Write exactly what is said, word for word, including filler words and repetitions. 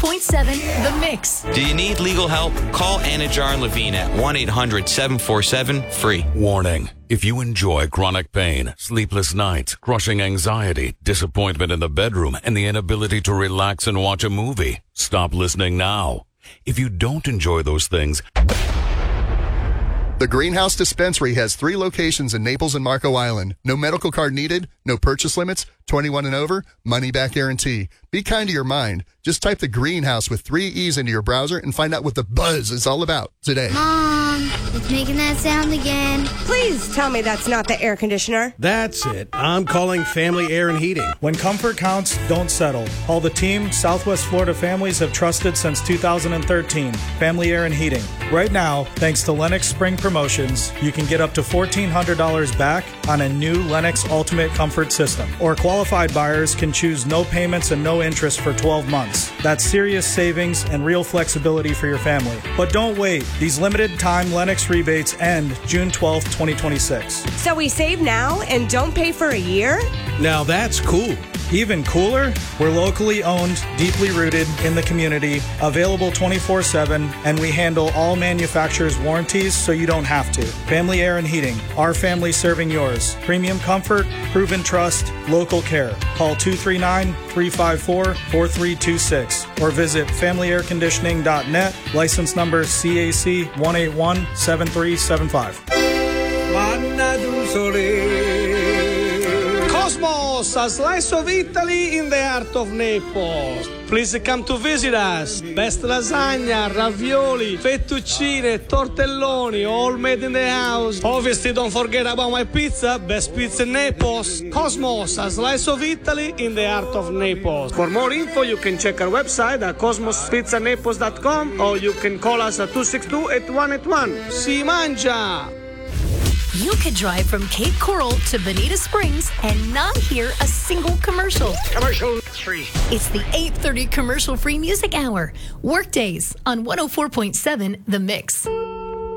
point seven The Mix. Do you need legal help? Call Anajar and Levine at one eight hundred seven four seven free. Warning. If you enjoy chronic pain, sleepless nights, crushing anxiety, disappointment in the bedroom, and the inability to relax and watch a movie, stop listening now. If you don't enjoy those things... The Greenhouse Dispensary has three locations in Naples and Marco Island. No medical card needed, no purchase limits, twenty-one and over, money back guarantee. Be kind to your mind. Just type the Greenhouse with three E's into your browser and find out what the buzz is all about today. Mom, it's making that sound again. Please tell me that's not the air conditioner. That's it. I'm calling Family Air and Heating. When comfort counts, don't settle. Call the team Southwest Florida families have trusted since two thousand thirteen. Family Air and Heating. Right now, thanks to Lennox Spring Promotions, you can get up to fourteen hundred dollars back on a new Lennox Ultimate Comfort System. Or qualified buyers can choose no payments and no interest for twelve months. That's serious savings and real flexibility for your family. But don't wait. These limited time Lennox rebates end June twelfth, twenty twenty-six. So we save now and don't pay for a year? Now that's cool. Even cooler, we're locally owned, deeply rooted in the community, available twenty-four seven, and we handle all manufacturers' warranties so you don't have to. Family Air and Heating, our family serving yours. Premium comfort, proven trust, local care. Call two three nine, three five four, four three two six or visit family air conditioning dot net, license number C A C one eight one seven three seven five. Cosmos, a slice of Italy in the heart of Naples. Please come to visit us. Best lasagna, ravioli, fettuccine, tortelloni, all made in the house. Obviously, don't forget about my pizza. Best pizza in Naples. Cosmos, a slice of Italy in the heart of Naples. For more info, you can check our website at cosmos pizza naples dot com or you can call us at two six two, eight one eight one. Si mangia! You could drive from Cape Coral to Bonita Springs and not hear a single commercial. Commercial free. It's the eight thirty Commercial Free Music Hour. Workdays on one oh four point seven The Mix.